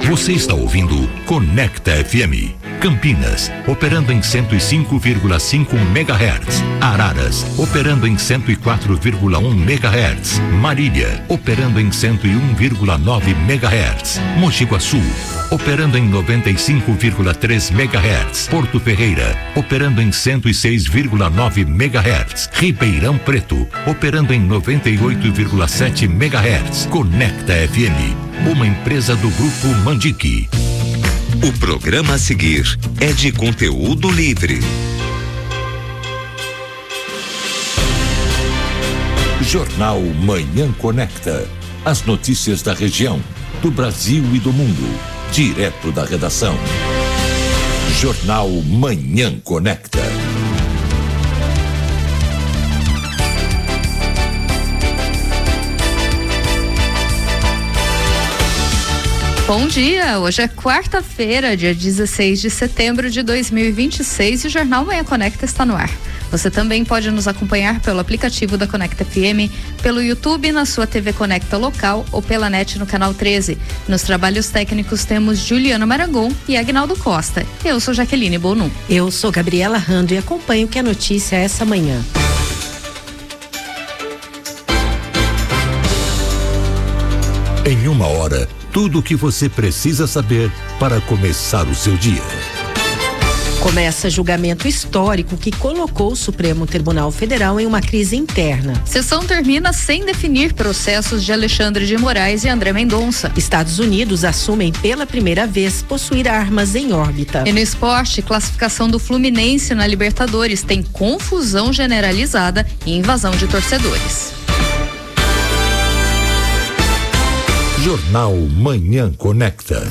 Você está ouvindo Conecta FM. Campinas, operando em 105,5 MHz. Araras, operando em 104,1 MHz. Marília, operando em 101,9 MHz. Mogi Guaçu, operando em 95,3 MHz. Porto Ferreira, operando em 106,9 MHz. Ribeirão Preto, operando em 98,7 MHz. Conecta FM, uma empresa do Grupo Mandique. O programa a seguir é de conteúdo livre. Jornal Manhã Conecta. As notícias da região, do Brasil e do mundo, direto da redação. Jornal Manhã Conecta. Bom dia, hoje é quarta-feira, dia 16 de setembro de 2026 e o Jornal Manhã Conecta está no ar. Você também pode nos acompanhar pelo aplicativo da Conecta FM, pelo YouTube na sua TV Conecta local ou pela NET no canal 13. Nos trabalhos técnicos temos Juliana Marangon e Agnaldo Costa. Eu sou Jaqueline Bonum. Eu sou Gabriela Rando e acompanho que a notícia é essa manhã. Em uma hora, tudo o que você precisa saber para começar o seu dia. Começa julgamento histórico que colocou o Supremo Tribunal Federal em uma crise interna. Sessão termina sem definir processos de Alexandre de Moraes e André Mendonça. Estados Unidos assumem pela primeira vez possuir armas em órbita. E no esporte, classificação do Fluminense na Libertadores tem confusão generalizada e invasão de torcedores. Jornal Manhã Conecta.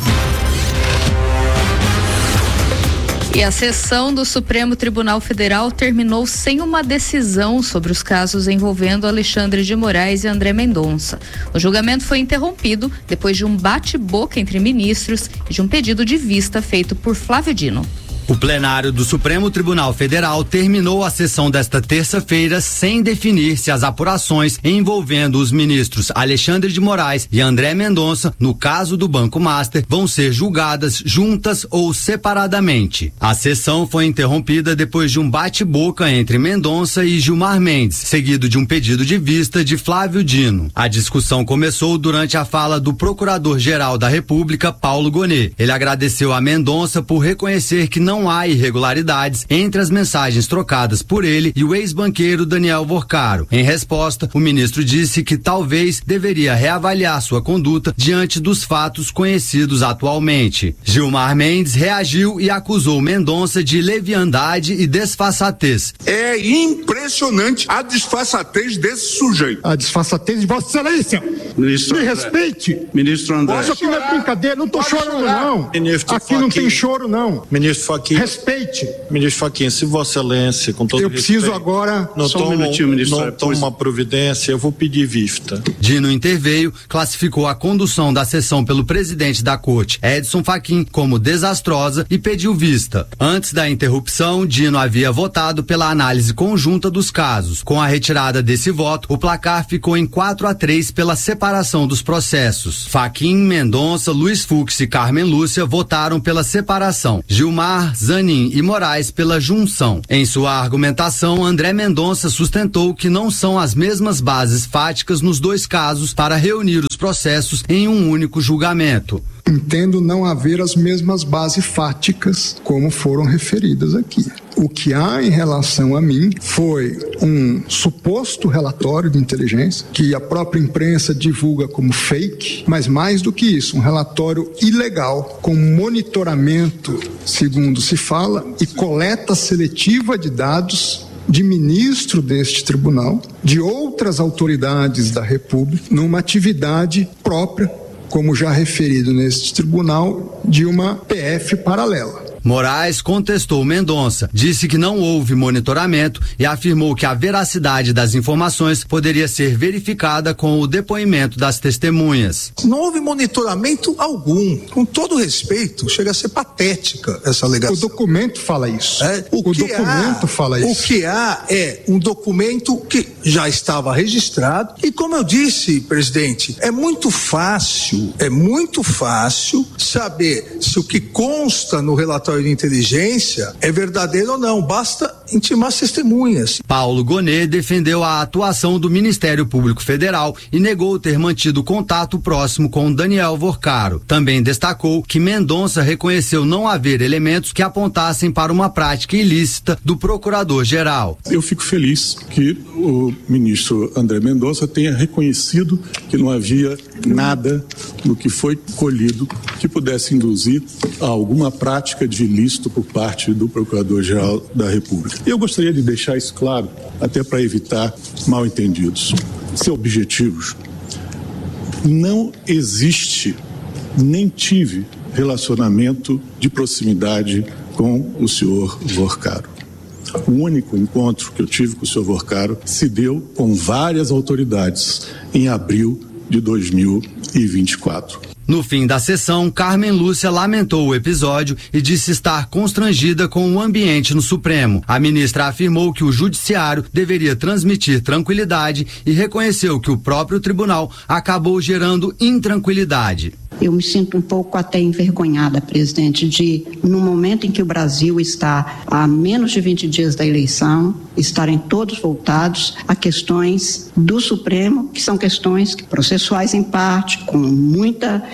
E a sessão do Supremo Tribunal Federal terminou sem uma decisão sobre os casos envolvendo Alexandre de Moraes e André Mendonça. O julgamento foi interrompido depois de um bate-boca entre ministros e de um pedido de vista feito por Flávio Dino. O plenário do Supremo Tribunal Federal terminou a sessão desta terça-feira sem definir se as apurações envolvendo os ministros Alexandre de Moraes e André Mendonça, no caso do Banco Master, vão ser julgadas juntas ou separadamente. A sessão foi interrompida depois de um bate-boca entre Mendonça e Gilmar Mendes, seguido de um pedido de vista de Flávio Dino. A discussão começou durante a fala do Procurador-Geral da República, Paulo Gonet. Ele agradeceu a Mendonça por reconhecer que não há irregularidades entre as mensagens trocadas por ele e o ex-banqueiro Daniel Vorcaro. Em resposta, o ministro disse que talvez deveria reavaliar sua conduta diante dos fatos conhecidos atualmente. Gilmar Mendes reagiu e acusou Mendonça de leviandade e desfaçatez. É impressionante a desfaçatez desse sujeito. A desfaçatez de Vossa Excelência. Ministro Me André. respeite. Ministro André. Hoje aqui não é brincadeira, não tô chorando não. Ministro aqui não tem choro não. Ministro Fachin. Respeite. Ministro Fachin, se Vossa Excelência, com todo Eu respeito, preciso agora. não Só toma, um minutinho, ministro. não toma uma providência, eu vou pedir vista. Dino interveio, classificou a condução da sessão pelo presidente da corte, Edson Fachin, como desastrosa e pediu vista. Antes da interrupção, Dino havia votado pela análise conjunta dos casos. Com a retirada desse voto, o placar ficou em 4-3 pela separação dos processos. Fachin, Mendonça, Luiz Fux e Carmen Lúcia votaram pela separação. Gilmar, Zanin e Moraes pela junção. Em sua argumentação, André Mendonça sustentou que não são as mesmas bases fáticas nos dois casos para reunir os processos em um único julgamento. Entendo não haver as mesmas bases fáticas como foram referidas aqui. O que há em relação a mim foi um suposto relatório de inteligência que a própria imprensa divulga como fake, mas mais do que isso, um relatório ilegal com monitoramento, segundo se fala, e coleta seletiva de dados de ministro deste tribunal, de outras autoridades da República, numa atividade própria, como já referido neste tribunal, de uma PF paralela. Moraes contestou Mendonça, disse que não houve monitoramento e afirmou que a veracidade das informações poderia ser verificada com o depoimento das testemunhas. Não houve monitoramento algum. Com todo respeito, chega a ser patética essa alegação. O documento fala isso. O que há é um documento que já estava registrado e, como eu disse, presidente, é muito fácil saber se o que consta no relatório de inteligência é verdadeiro ou não. Basta intimar as testemunhas. Paulo Gonet defendeu a atuação do Ministério Público Federal e negou ter mantido contato próximo com Daniel Vorcaro. Também destacou que Mendonça reconheceu não haver elementos que apontassem para uma prática ilícita do procurador-geral. Eu fico feliz que o ministro André Mendonça tenha reconhecido que não havia nada no que foi colhido que pudesse induzir a alguma prática de ilícito por parte do Procurador-Geral da República. Eu gostaria de deixar isso claro, até para evitar mal-entendidos. Ser objetivos. Não existe, nem tive relacionamento de proximidade com o senhor Vorcaro. O único encontro que eu tive com o senhor Vorcaro se deu com várias autoridades em abril de 2024. No fim da sessão, Carmen Lúcia lamentou o episódio e disse estar constrangida com o ambiente no Supremo. A ministra afirmou que o judiciário deveria transmitir tranquilidade e reconheceu que o próprio tribunal acabou gerando intranquilidade. Eu me sinto um pouco até envergonhada, presidente, de, no momento em que o Brasil está a menos de 20 dias da eleição, estarem todos voltados a questões do Supremo, que são questões processuais em parte, com muita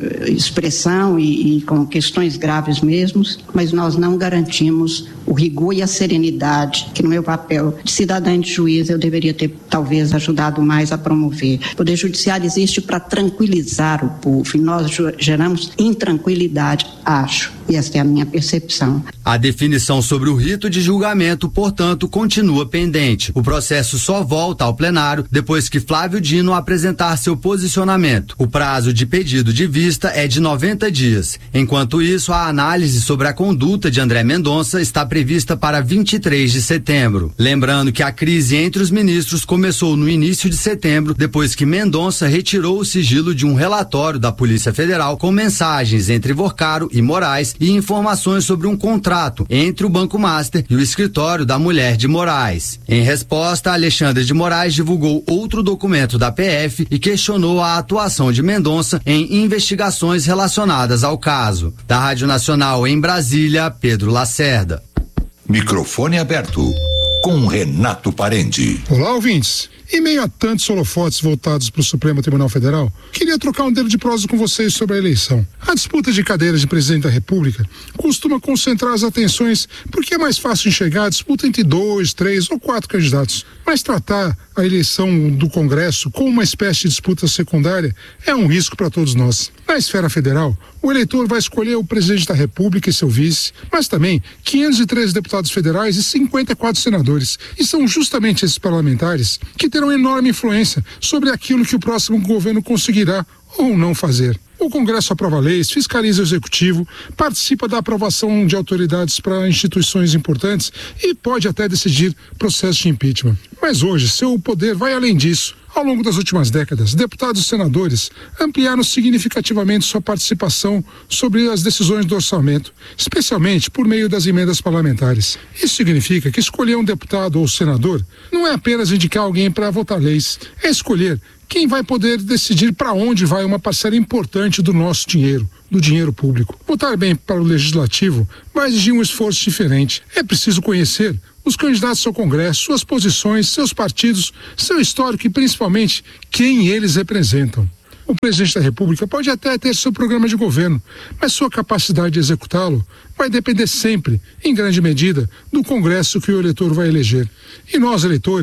expressão e com questões graves mesmo, mas nós não garantimos o rigor e a serenidade que no meu papel de cidadã e de juiz eu deveria ter talvez ajudado mais a promover. O Poder Judiciário existe para tranquilizar o povo e nós geramos intranquilidade, acho, e esta é a minha percepção. A definição sobre o rito de julgamento, portanto, continua pendente. O processo só volta ao plenário depois que Flávio Dino apresentar seu posicionamento. O prazo de pedido de vista é de 90 dias. Enquanto isso, a análise sobre a conduta de André Mendonça está prevista para 23 de setembro. Lembrando que a crise entre os ministros começou no início de setembro, depois que Mendonça retirou o sigilo de um relatório da Polícia Federal com mensagens entre Vorcaro e Moraes e informações sobre um contrato entre o Banco Master e o escritório da mulher de Moraes. Em resposta, Alexandre de Moraes divulgou outro documento da PF e questionou a atuação de Mendonça em investigações relacionadas ao caso. Da Rádio Nacional em Brasília, Pedro Lacerda. Microfone aberto com Renato Parente. Olá, ouvintes. Em meio a tantos holofotes voltados para o Supremo Tribunal Federal, queria trocar um dedo de prosa com vocês sobre a eleição. A disputa de cadeiras de presidente da República costuma concentrar as atenções porque é mais fácil enxergar a disputa entre 2, 3 ou 4 candidatos. Mas tratar a eleição do Congresso como uma espécie de disputa secundária é um risco para todos nós. Na esfera federal, o eleitor vai escolher o presidente da República e seu vice, mas também 513 deputados federais e 54 senadores. E são justamente esses parlamentares que terão enorme influência sobre aquilo que o próximo governo conseguirá ou não fazer. O Congresso aprova leis, fiscaliza o Executivo, participa da aprovação de autoridades para instituições importantes e pode até decidir processos de impeachment. Mas hoje, seu poder vai além disso. Ao longo das últimas décadas, deputados e senadores ampliaram significativamente sua participação sobre as decisões do orçamento, especialmente por meio das emendas parlamentares. Isso significa que escolher um deputado ou senador não é apenas indicar alguém para votar leis, é escolher quem vai poder decidir para onde vai uma parcela importante do nosso dinheiro, do dinheiro público. Votar bem para o Legislativo vai exigir um esforço diferente. É preciso conhecer os candidatos ao Congresso, suas posições, seus partidos, seu histórico e principalmente quem eles representam. O presidente da República pode até ter seu programa de governo, mas sua capacidade de executá-lo vai depender sempre, em grande medida, do Congresso que o eleitor vai eleger. E nós, eleitores,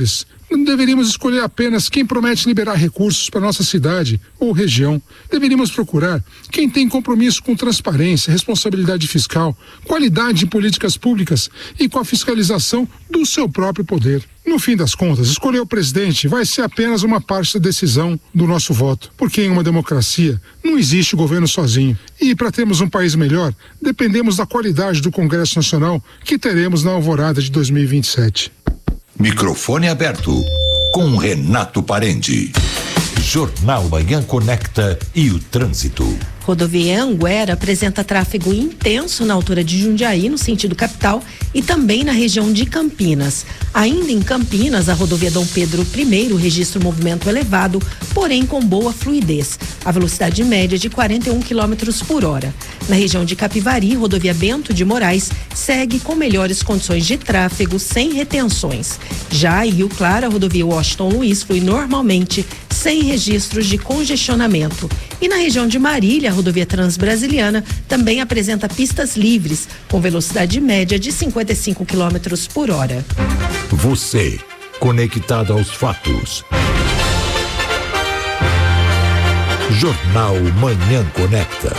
Não deveríamos escolher apenas quem promete liberar recursos para nossa cidade ou região. Deveríamos procurar quem tem compromisso com transparência, responsabilidade fiscal, qualidade de políticas públicas e com a fiscalização do seu próprio poder. No fim das contas, escolher o presidente vai ser apenas uma parte da decisão do nosso voto, porque em uma democracia não existe governo sozinho. E para termos um país melhor, dependemos da qualidade do Congresso Nacional que teremos na alvorada de 2027. Microfone aberto com Renato Parente. Jornal Manhã Conecta e o trânsito. Rodovia Anguera apresenta tráfego intenso na altura de Jundiaí, no sentido capital, e também na região de Campinas. Ainda em Campinas, a rodovia Dom Pedro I registra um movimento elevado, porém com boa fluidez. A velocidade média de 41 km por hora. Na região de Capivari, rodovia Bento de Moraes segue com melhores condições de tráfego, sem retenções. Já em Rio Claro, a rodovia Washington Luiz flui normalmente, sem registros de congestionamento. E na região de Marília, a rodovia Transbrasiliana também apresenta pistas livres, com velocidade média de 55 km por hora. Você, conectado aos fatos. Jornal Manhã Conecta.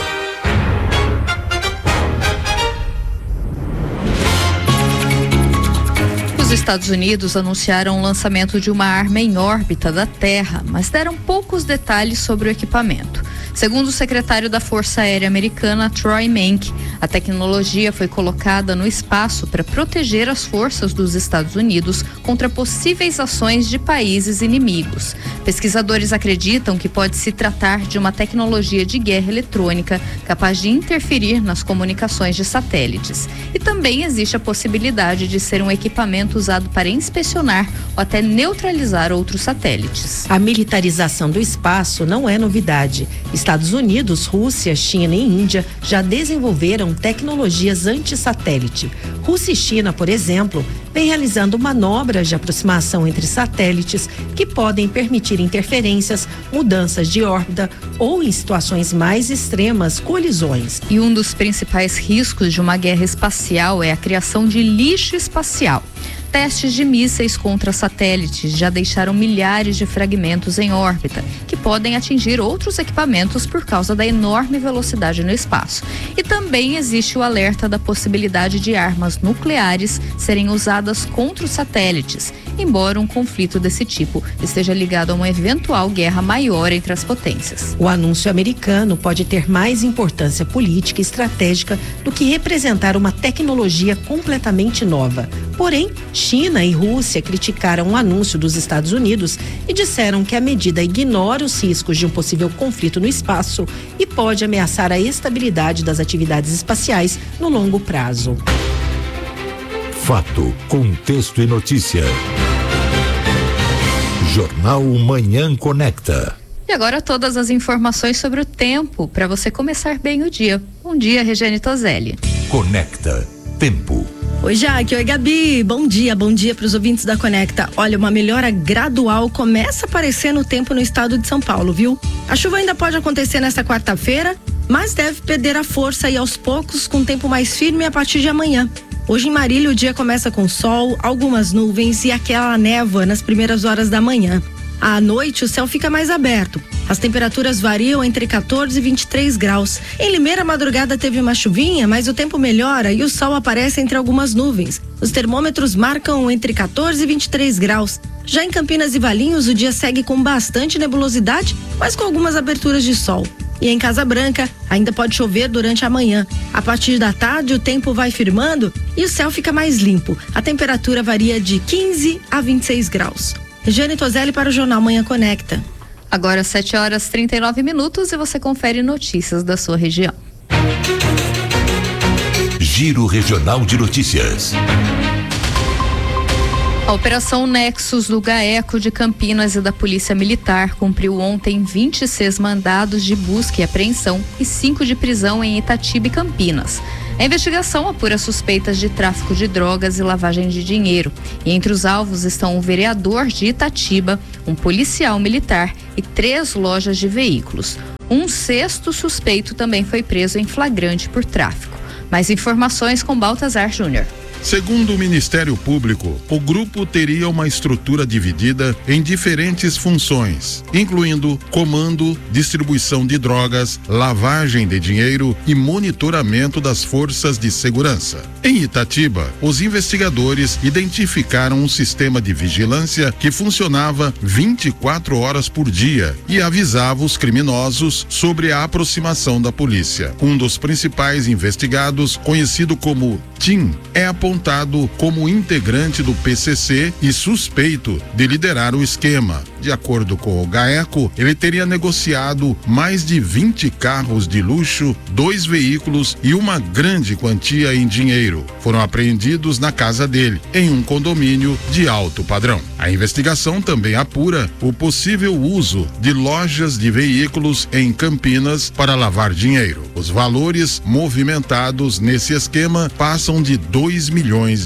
Os Estados Unidos anunciaram o lançamento de uma arma em órbita da Terra, mas deram poucos detalhes sobre o equipamento. Segundo o secretário da Força Aérea Americana, Troy Menck, a tecnologia foi colocada no espaço para proteger as forças dos Estados Unidos contra possíveis ações de países inimigos. Pesquisadores acreditam que pode se tratar de uma tecnologia de guerra eletrônica capaz de interferir nas comunicações de satélites. E também existe a possibilidade de ser um equipamento usado para inspecionar ou até neutralizar outros satélites. A militarização do espaço não é novidade. Estados Unidos, Rússia, China e Índia já desenvolveram tecnologias anti-satélite. Rússia e China, por exemplo, vem realizando manobras de aproximação entre satélites que podem permitir interferências, mudanças de órbita ou, em situações mais extremas, colisões. E um dos principais riscos de uma guerra espacial é a criação de lixo espacial. Testes de mísseis contra satélites já deixaram milhares de fragmentos em órbita, que podem atingir outros equipamentos por causa da enorme velocidade no espaço. E também existe o alerta da possibilidade de armas nucleares serem usadas contra os satélites, embora um conflito desse tipo esteja ligado a uma eventual guerra maior entre as potências. O anúncio americano pode ter mais importância política e estratégica do que representar uma tecnologia completamente nova. Porém, China e Rússia criticaram o anúncio dos Estados Unidos e disseram que a medida ignora os riscos de um possível conflito no espaço e pode ameaçar a estabilidade das atividades espaciais no longo prazo. Fato, contexto e notícia. Jornal Manhã Conecta. E agora todas as informações sobre o tempo para você começar bem o dia. Bom dia, Regiane Toselli. Conecta Tempo. Oi, Jaque. Oi, Gabi. Bom dia para os ouvintes da Conecta. Olha, uma melhora gradual começa a aparecer no tempo no estado de São Paulo, viu? A chuva ainda pode acontecer nesta quarta-feira, mas deve perder a força e aos poucos com tempo mais firme a partir de amanhã. Hoje em Marília o dia começa com sol, algumas nuvens e aquela névoa nas primeiras horas da manhã. À noite o céu fica mais aberto. As temperaturas variam entre 14 e 23 graus. Em Limeira a madrugada teve uma chuvinha, mas o tempo melhora e o sol aparece entre algumas nuvens. Os termômetros marcam entre 14 e 23 graus. Já em Campinas e Valinhos o dia segue com bastante nebulosidade, mas com algumas aberturas de sol. E em Casa Branca ainda pode chover durante a manhã. A partir da tarde o tempo vai firmando e o céu fica mais limpo. A temperatura varia de 15 a 26 graus. Regiane Toselli para o Jornal Manhã Conecta. Agora 7h39 e você confere notícias da sua região. Giro Regional de Notícias. A Operação Nexus do GAECO de Campinas e da Polícia Militar cumpriu ontem 26 mandados de busca e apreensão e 5 de prisão em Itatiba e Campinas. A investigação apura suspeitas de tráfico de drogas e lavagem de dinheiro. E entre os alvos estão um vereador de Itatiba, um policial militar e 3 lojas de veículos. Um 6º suspeito também foi preso em flagrante por tráfico. Mais informações com Baltazar Júnior. Segundo o Ministério Público, o grupo teria uma estrutura dividida em diferentes funções, incluindo comando, distribuição de drogas, lavagem de dinheiro e monitoramento das forças de segurança. Em Itatiba, os investigadores identificaram um sistema de vigilância que funcionava 24 horas por dia e avisava os criminosos sobre a aproximação da polícia. Um dos principais investigados, conhecido como Tim, é apontado como integrante do PCC e suspeito de liderar o esquema. De acordo com o GAECO, ele teria negociado mais de 20 carros de luxo, 2 veículos e uma grande quantia em dinheiro. Foram apreendidos na casa dele, em um condomínio de alto padrão. A investigação também apura o possível uso de lojas de veículos em Campinas para lavar dinheiro. Os valores movimentados nesse esquema passam de R$2 milhões.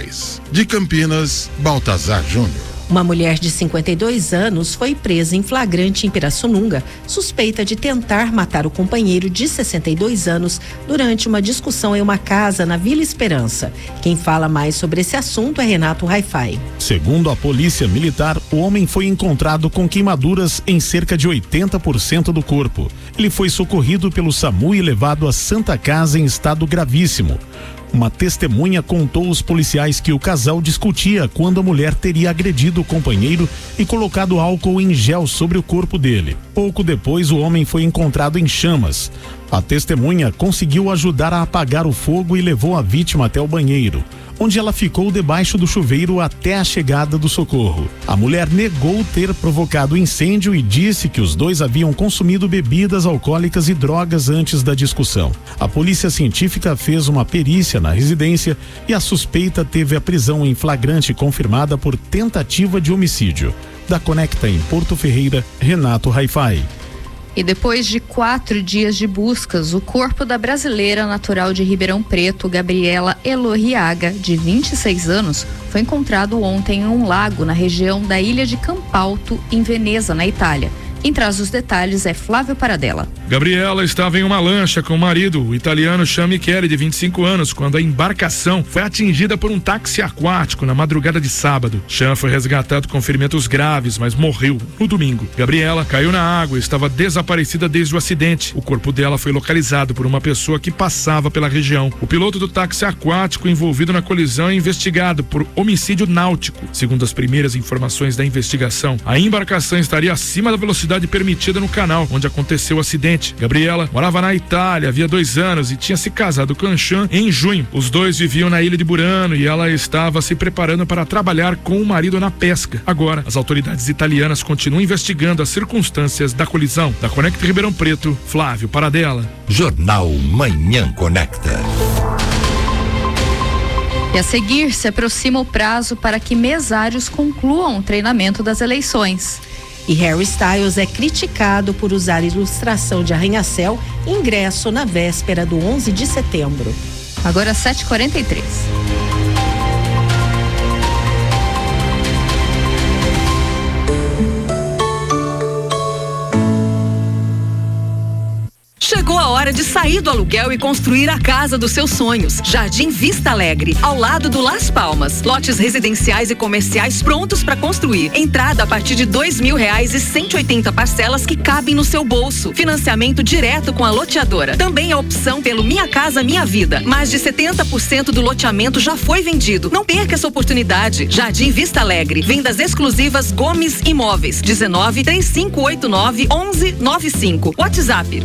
De Campinas, Baltazar Júnior. Uma mulher de 52 anos foi presa em flagrante em Pirassununga, suspeita de tentar matar o companheiro de 62 anos durante uma discussão em uma casa na Vila Esperança. Quem fala mais sobre esse assunto é Renato Haifai. Segundo a Polícia Militar, o homem foi encontrado com queimaduras em cerca de 80% do corpo. Ele foi socorrido pelo SAMU e levado à Santa Casa em estado gravíssimo. Uma testemunha contou aos policiais que o casal discutia quando a mulher teria agredido o companheiro e colocado álcool em gel sobre o corpo dele. Pouco depois, o homem foi encontrado em chamas. A testemunha conseguiu ajudar a apagar o fogo e levou a vítima até o banheiro, onde ela ficou debaixo do chuveiro até a chegada do socorro. A mulher negou ter provocado o incêndio e disse que os dois haviam consumido bebidas alcoólicas e drogas antes da discussão. A polícia científica fez uma perícia na residência e a suspeita teve a prisão em flagrante confirmada por tentativa de homicídio. Da Conecta em Porto Ferreira, Renato Haifai. E depois de 4 dias de buscas, o corpo da brasileira natural de Ribeirão Preto, Gabriela Elorriaga, de 26 anos, foi encontrado ontem em um lago na região da ilha de Campalto, em Veneza, na Itália. Quem traz os detalhes é Flávio Paradella. Gabriela estava em uma lancha com o marido, o italiano Sean Michele, de 25 anos, quando a embarcação foi atingida por um táxi aquático na madrugada de sábado. Sean foi resgatado com ferimentos graves, mas morreu no domingo. Gabriela caiu na água e estava desaparecida desde o acidente. O corpo dela foi localizado por uma pessoa que passava pela região. O piloto do táxi aquático envolvido na colisão é investigado por homicídio náutico. Segundo as primeiras informações da investigação, a embarcação estaria acima da velocidade permitida no canal onde aconteceu o acidente. Gabriela morava na Itália havia 2 anos e tinha se casado com Sean em junho. Os dois viviam na ilha de Burano e ela estava se preparando para trabalhar com o marido na pesca. Agora, as autoridades italianas continuam investigando as circunstâncias da colisão. Da Conecta Ribeirão Preto, Flávio Paradella. Jornal Manhã Conecta. E a seguir, se aproxima o prazo para que mesários concluam o treinamento das eleições. E Harry Styles é criticado por usar ilustração de arranha-céu em ingresso na véspera do 11 de setembro. Agora 7h43. Chegou a hora de sair do aluguel e construir a casa dos seus sonhos. Jardim Vista Alegre, ao lado do Las Palmas. Lotes residenciais e comerciais prontos para construir. Entrada a partir de R$2.000 e 180 parcelas que cabem no seu bolso. Financiamento direto com a loteadora. Também a opção pelo Minha Casa Minha Vida. Mais de 70% do loteamento já foi vendido. Não perca essa oportunidade. Jardim Vista Alegre. Vendas exclusivas Gomes Imóveis. 19-3589-1195. WhatsApp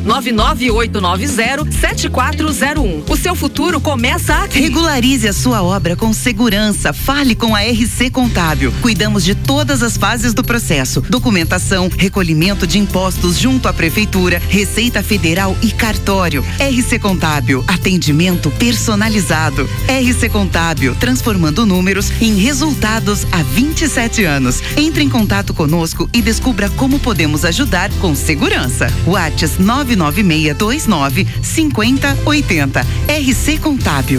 99890-7401. O seu futuro começa aqui. Regularize a sua obra com segurança. Fale com a RC Contábil. Cuidamos de todas as fases do processo: documentação, recolhimento de impostos junto à prefeitura, Receita Federal e cartório. RC Contábil, atendimento personalizado. RC Contábil, transformando números em resultados há 27 anos. Entre em contato conosco e descubra como podemos ajudar com segurança. WhatsApp 99629-5080. RC Contábil.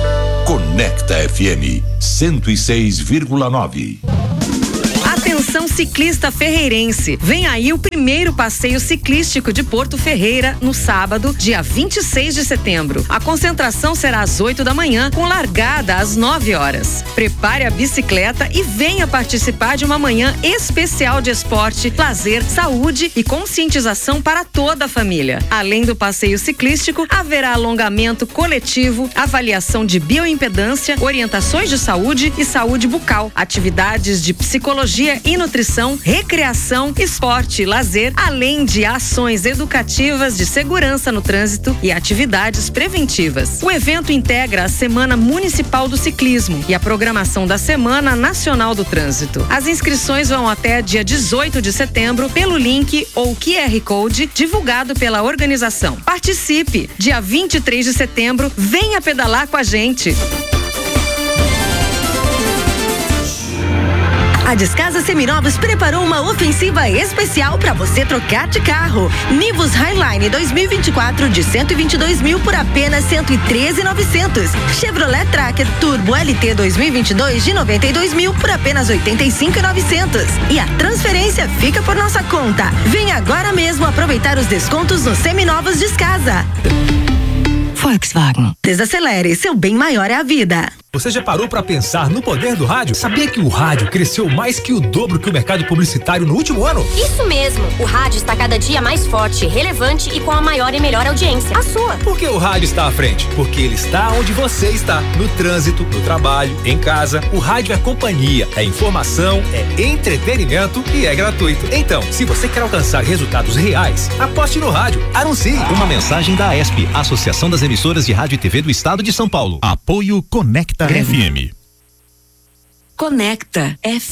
Conecta FM 106,9. Atenção ciclista ferreirense. Vem aí o primeiro passeio ciclístico de Porto Ferreira no sábado, dia 26 de setembro. A concentração será às 8 da manhã, com largada às 9 horas. Prepare a bicicleta e venha participar de uma manhã especial de esporte, lazer, saúde e conscientização para toda a família. Além do passeio ciclístico, haverá alongamento coletivo, avaliação de bioimpedância, orientações de saúde e saúde bucal, atividades de psicologia e nutrição, recreação, esporte, lazer, além de ações educativas de segurança no trânsito e atividades preventivas. O evento integra a Semana Municipal do Ciclismo e a programação da Semana Nacional do Trânsito. As inscrições vão até dia 18 de setembro pelo link ou QR Code divulgado pela organização. Participe! Dia 23 de setembro, venha pedalar com a gente! A Descasa Seminovos preparou uma ofensiva especial para você trocar de carro. Nivus Highline 2024 de 122 mil por apenas 113.900. Chevrolet Tracker Turbo LT 2022 de 92 mil por apenas 85.900. E a transferência fica por nossa conta. Venha agora mesmo aproveitar os descontos nos Seminovos Descasa. Volkswagen. Desacelere, seu bem maior é a vida. Você já parou para pensar no poder do rádio? Sabia que o rádio cresceu mais que o dobro que o mercado publicitário no último ano? Isso mesmo. O rádio está cada dia mais forte, relevante e com a maior e melhor audiência. A sua. Por que o rádio está à frente? Porque ele está onde você está. No trânsito, no trabalho, em casa. O rádio é companhia, é informação, é entretenimento e é gratuito. Então, se você quer alcançar resultados reais, aposte no rádio. Anuncie. Uma mensagem da AESP, Associação das Emissoras de Rádio e TV do Estado de São Paulo. Apoio Conecta FM. Conecta FM.